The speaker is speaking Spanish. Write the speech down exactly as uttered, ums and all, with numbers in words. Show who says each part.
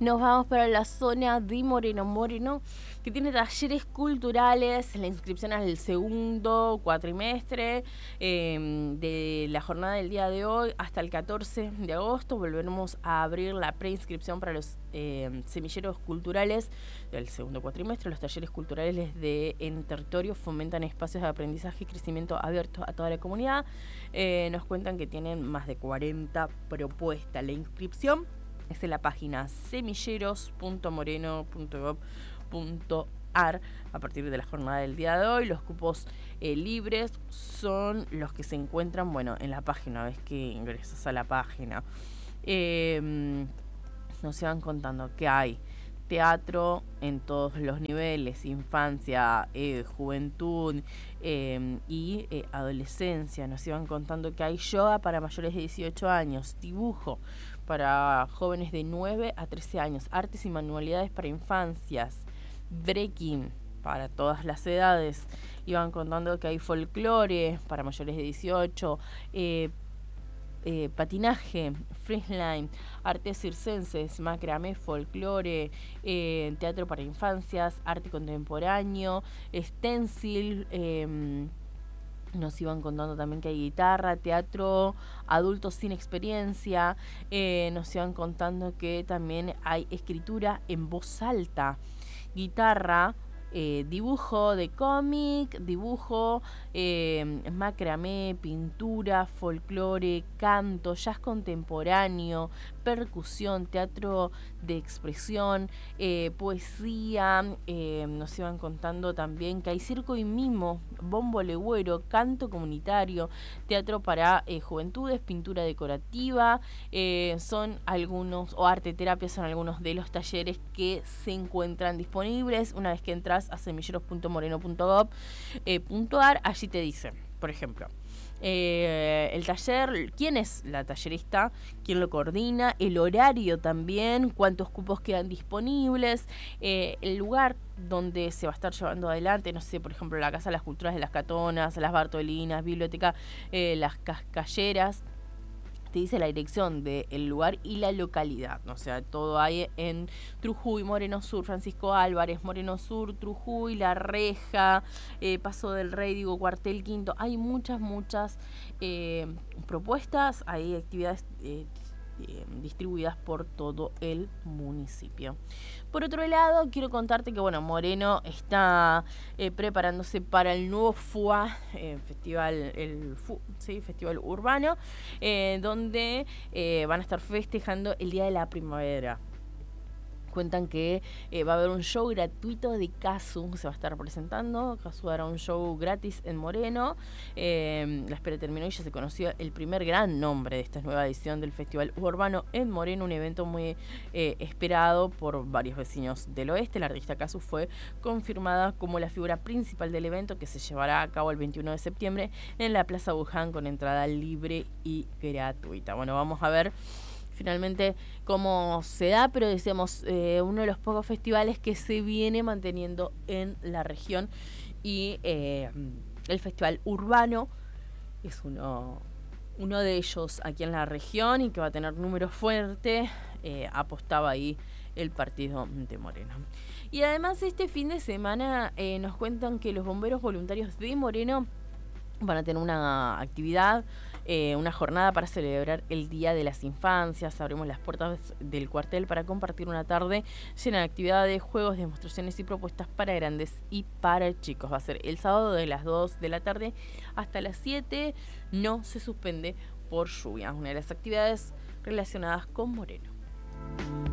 Speaker 1: Nos vamos para la zona de Moreno. Moreno, que tiene talleres culturales, la inscripción al segundo cuatrimestre eh, de la jornada del día de hoy hasta el catorce de agosto. Volveremos a abrir la preinscripción para los eh, semilleros culturales del segundo cuatrimestre. Los talleres culturales de en territorio fomentan espacios de aprendizaje y crecimiento abiertos a toda la comunidad. Eh, nos cuentan que tienen más de cuarenta propuestas. La inscripción es en la página semilleros punto moreno punto gob punto ar. A partir de la jornada del día de hoy, los cupos eh, libres son los que se encuentran, bueno, en la página. Una vez que ingresas a la página, eh, nos iban contando que hay teatro en todos los niveles: infancia, eh, juventud eh, y eh, adolescencia. Nos iban contando que hay yoga para mayores de dieciocho años, dibujo para jóvenes de nueve a trece años, artes y manualidades para infancias, breaking para todas las edades. Iban contando que hay folclore para mayores de dieciocho, eh, Eh, patinaje, freestyle, artes circenses, macramé, folclore, eh, teatro para infancias, arte contemporáneo, stencil. Eh, nos iban contando también que hay guitarra, teatro, adultos sin experiencia. Eh, nos iban contando que también hay escritura en voz alta, guitarra, Eh, dibujo de cómic, dibujo, eh, macramé, pintura, folclore, canto, jazz contemporáneo, percusión, teatro de expresión, eh, poesía. Eh, nos iban contando también que hay circo y mimo, bombo legüero, canto comunitario, teatro para eh, juventudes, pintura decorativa. Eh, son algunos, o arte terapia, son algunos de los talleres que se encuentran disponibles. Una vez que entras a semilleros punto moreno punto gob punto ar, allí te dice, por ejemplo, eh, el taller, quién es la tallerista, quién lo coordina, el horario también, cuántos cupos quedan disponibles, eh, el lugar donde se va a estar llevando adelante, no sé, por ejemplo, la Casa de las Culturas de las Catonas, las Bartolinas, Biblioteca eh, Las Cascalleras. Te dice la dirección del lugar y la localidad. O sea, todo hay en Trujuy, Moreno Sur, Francisco Álvarez, Moreno Sur, Trujuy, La Reja, eh, Paso del Rey, digo, Cuartel Quinto. Hay muchas, muchas eh, propuestas, hay actividades eh, eh, distribuidas por todo el municipio. Por otro lado, quiero contarte que, bueno, Moreno está eh, preparándose para el nuevo F U A, eh, festival, el F U, sí, festival urbano, eh, donde eh, van a estar festejando el Día de la Primavera. Cuentan que eh, va a haber un show gratuito de Casu, se va a estar presentando. Casu hará un show gratis en Moreno. Eh, la espera terminó y ya se conoció el primer gran nombre de esta nueva edición del Festival Urbano en Moreno, un evento muy eh, esperado por varios vecinos del oeste. La artista Casu fue confirmada como la figura principal del evento, que se llevará a cabo el veintiuno de septiembre en la Plaza Buján, con entrada libre y gratuita. Bueno, vamos a ver finalmente cómo se da, pero decíamos, eh, uno de los pocos festivales que se viene manteniendo en la región, y eh, el Festival Urbano es uno, uno de ellos aquí en la región y que va a tener números fuertes. Eh, apostaba ahí el partido de Moreno. Y además este fin de semana eh, nos cuentan que los bomberos voluntarios de Moreno van a tener una actividad, eh, una jornada para celebrar el Día de las Infancias. Abrimos las puertas del cuartel para compartir una tarde llena de actividades, juegos, demostraciones y propuestas para grandes y para chicos. Va a ser el sábado de las dos de la tarde hasta las siete. No se suspende por lluvia. Una de las actividades relacionadas con Moreno.